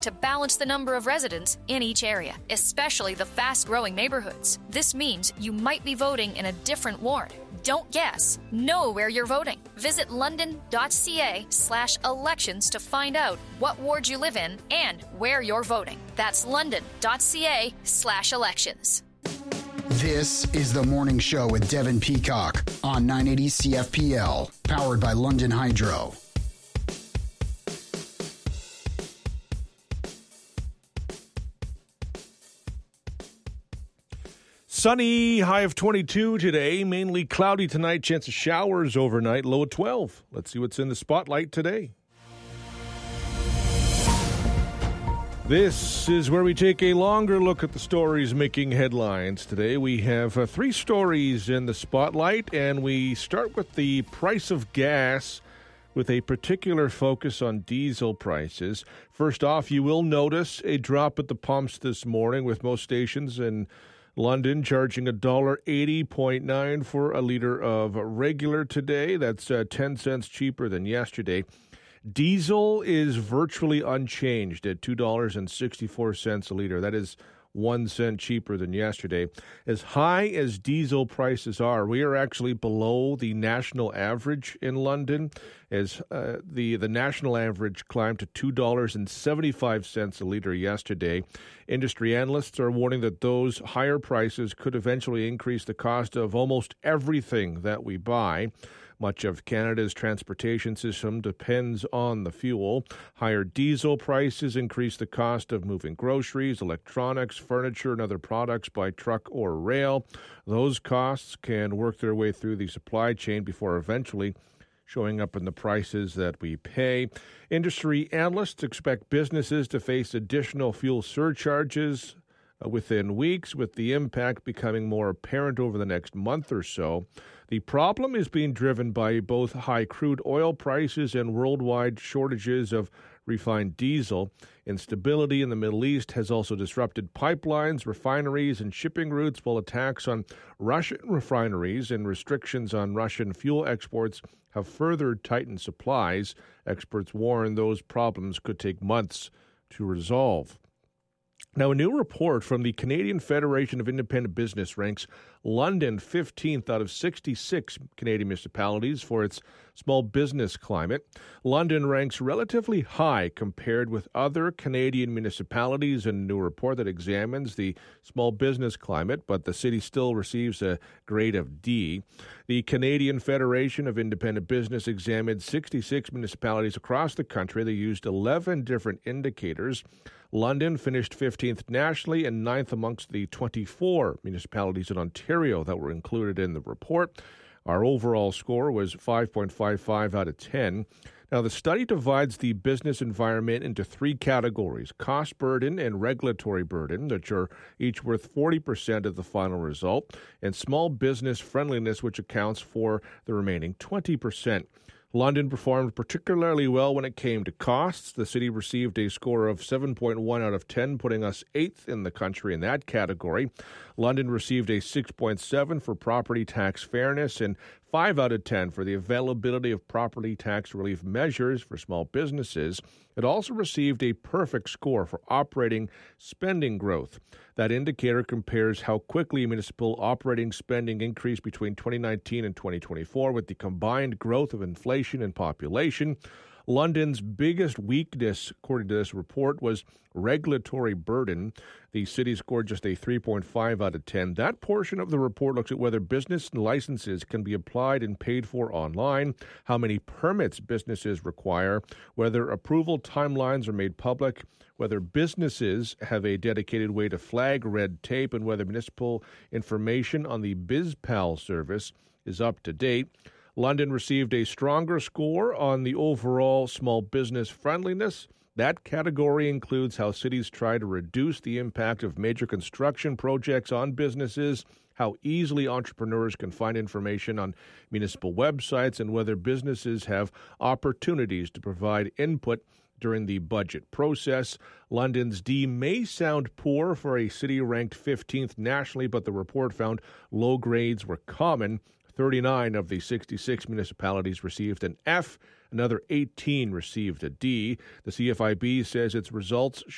to balance the number of residents in each area, especially the fast-growing neighborhoods. This means you might be voting in a different ward. Don't guess. Know where you're voting. Visit london.ca/elections to find out what ward you live in and where you're voting. That's london.ca/elections. This is The Morning Show with Devin Peacock on 980 CFPL, powered by London Hydro. Sunny, high of 22 today, mainly cloudy tonight, chance of showers overnight, low of 12. Let's see what's in the spotlight today. This is where we take a longer look at the stories making headlines today. We have 3 stories in the spotlight, and we start with the price of gas with a particular focus on diesel prices. First off, you will notice a drop at the pumps this morning, with most stations in London charging $1.80.9 for a liter of regular today. That's 10 cents cheaper than yesterday. Diesel is virtually unchanged at $2.64 a liter. That is 1 cent cheaper than yesterday. As high as diesel prices are, we are actually below the national average in London, as the national average climbed to $2.75 a liter yesterday. Industry analysts are warning that those higher prices could eventually increase the cost of almost everything that we buy. Much of Canada's transportation system depends on the fuel. Higher diesel prices increase the cost of moving groceries, electronics, furniture, and other products by truck or rail. Those costs can work their way through the supply chain before eventually showing up in the prices that we pay. Industry analysts expect businesses to face additional fuel surcharges within weeks, with the impact becoming more apparent over the next month or so. The problem is being driven by both high crude oil prices and worldwide shortages of refined diesel. Instability in the Middle East has also disrupted pipelines, refineries, and shipping routes, while attacks on Russian refineries and restrictions on Russian fuel exports have further tightened supplies. Experts warn those problems could take months to resolve. Now, a new report from the Canadian Federation of Independent Business ranks London 15th out of 66 Canadian municipalities for its small business climate. London ranks relatively high compared with other Canadian municipalities in a new report that examines the small business climate, but the city still receives a grade of D. The Canadian Federation of Independent Business examined 66 municipalities across the country. They used 11 different indicators. London finished 15th nationally and 9th amongst the 24 municipalities in Ontario that were included in the report. Our overall score was 5.55 out of 10. Now, the study divides the business environment into 3 categories: cost burden and regulatory burden, which are each worth 40% of the final result, and small business friendliness, which accounts for the remaining 20%. London performed particularly well when it came to costs. The city received a score of 7.1 out of 10, putting us 8th in the country in that category. London received a 6.7 for property tax fairness and 5 out of 10 for the availability of property tax relief measures for small businesses. It also received a perfect score for operating spending growth. That indicator compares how quickly municipal operating spending increased between 2019 and 2024 with the combined growth of inflation and population. London's biggest weakness, according to this report, was regulatory burden. The city scored just a 3.5 out of 10. That portion of the report looks at whether business licenses can be applied and paid for online, how many permits businesses require, whether approval timelines are made public, whether businesses have a dedicated way to flag red tape, and whether municipal information on the BizPal service is up to date. London received a stronger score on the overall small business friendliness. That category includes how cities try to reduce the impact of major construction projects on businesses, how easily entrepreneurs can find information on municipal websites, and whether businesses have opportunities to provide input during the budget process. London's D may sound poor for a city ranked 15th nationally, but the report found low grades were common. 39 of the 66 municipalities received an F. Another 18 received a D. The CFIB says its results